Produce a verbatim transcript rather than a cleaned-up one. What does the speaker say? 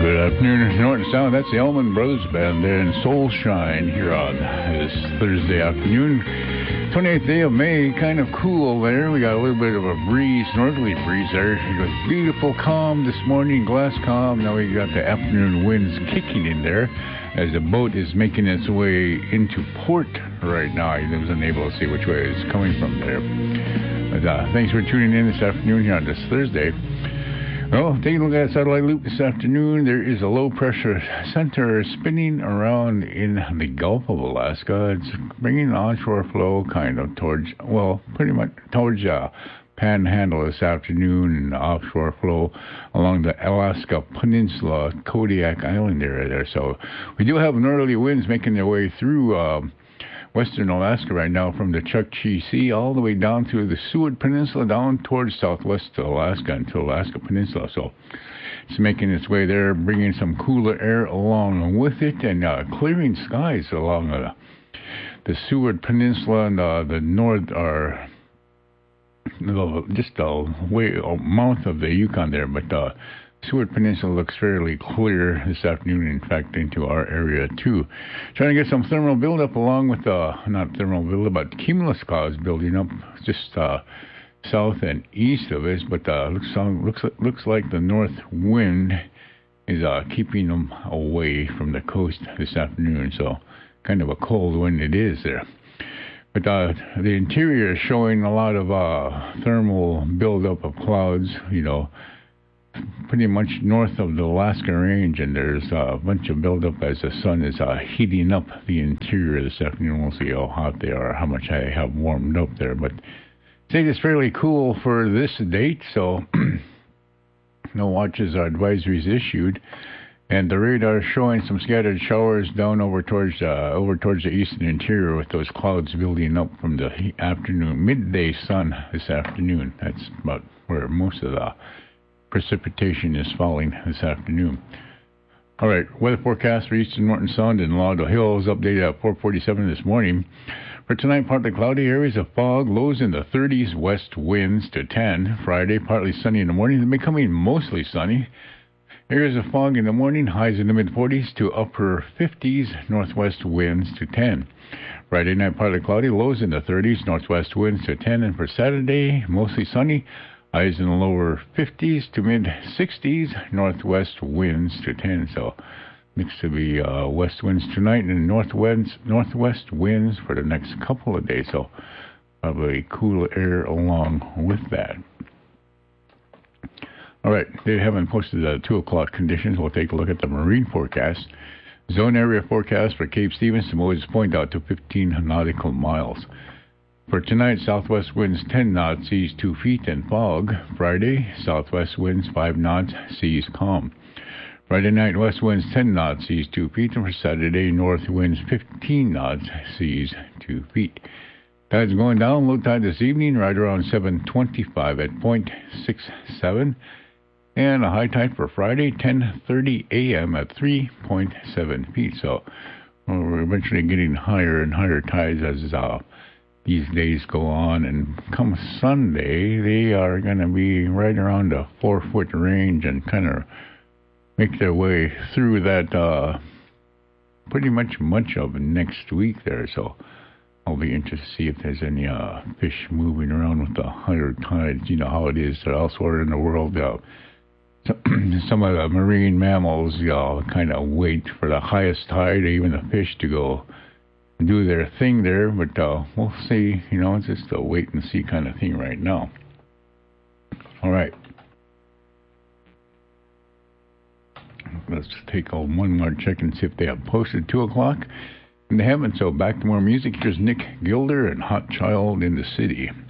Good afternoon, North and South. That's the Allman Brothers Band there in Soul Shine here on this Thursday afternoon. twenty-eighth day of May, kind of cool there. We got a little bit of a breeze, northerly breeze there. It was beautiful, calm this morning, glass calm. Now we got the afternoon winds kicking in there as the boat is making its way into port right now. I wasn't able to see which way it's coming from there. But uh, thanks for tuning in this afternoon here on this Thursday. Well, taking a look at satellite loop this afternoon, there is a low-pressure center spinning around in the Gulf of Alaska. It's bringing onshore flow kind of towards, well, pretty much towards uh, Panhandle this afternoon, and offshore flow along the Alaska Peninsula, Kodiak Island area there. So we do have northerly winds making their way through uh, western Alaska right now from the Chukchi Sea all the way down through the Seward Peninsula down towards southwest Alaska into Alaska Peninsula. So it's making its way there, bringing some cooler air along with it and uh, clearing skies along uh, the Seward Peninsula and uh, the north are just the way uh, mouth of the Yukon there, but uh, Seward Peninsula looks fairly clear this afternoon, in fact, into our area, too. Trying to get some thermal buildup along with, uh, not thermal buildup, but cumulus clouds building up just uh, south and east of us, but uh, looks, looks, looks like the north wind is uh, keeping them away from the coast this afternoon, so kind of a cold wind it is there. But uh, the interior is showing a lot of uh, thermal buildup of clouds, you know, pretty much north of the Alaska Range, and there's a bunch of buildup as the sun is uh, heating up the interior this afternoon. We'll see how hot they are, how much I have warmed up there. But I think it's fairly cool for this date, so no watches or advisories issued. And the radar is showing some scattered showers down over towards uh, over towards the eastern interior with those clouds building up from the afternoon, midday sun this afternoon. That's about where most of the precipitation is falling this afternoon. All right, weather forecast for eastern Norton Sound and Lauderhill Hills updated at four forty-seven this morning. For tonight, partly cloudy, areas of fog, lows in the thirties, west winds to ten. Friday, partly sunny in the morning, then becoming mostly sunny. Areas of fog in the morning, highs in the mid-forties to upper fifties, northwest winds to ten. Friday night, partly cloudy, lows in the thirties, northwest winds to ten. And for Saturday, mostly sunny, highs in the lower fifties to mid-sixties, northwest winds to ten. So, looks to be uh, west winds tonight and northwest, northwest winds for the next couple of days. So, probably cool air along with that. All right, they haven't posted the two o'clock conditions. We'll take a look at the marine forecast. Zone area forecast for Cape Stevens to Moses Point out to fifteen nautical miles. For tonight, southwest winds ten knots, seas two feet, and fog. Friday, southwest winds five knots, seas calm. Friday night, west winds ten knots, seas two feet. And for Saturday, north winds fifteen knots, seas two feet. Tide's going down, low tide this evening, right around seven twenty-five at point six seven. And a high tide for Friday, ten thirty a.m. at three point seven feet. So well, we're eventually getting higher and higher tides as uh, these days go on, and come Sunday, they are going to be right around the four-foot range and kind of make their way through that uh, pretty much much of next week there. So I'll be interested to see if there's any uh, fish moving around with the higher tides. You know how it is elsewhere in the world. Uh, some of the marine mammals you know, kind of wait for the highest tide, even the fish, to go do their thing there, but uh, we'll see. You know, it's just a wait and see kind of thing right now. All right. Let's take a one more check and see if they have posted two o'clock. And they haven't, so back to more music. Here's Nick Gilder and Hot Child in the City.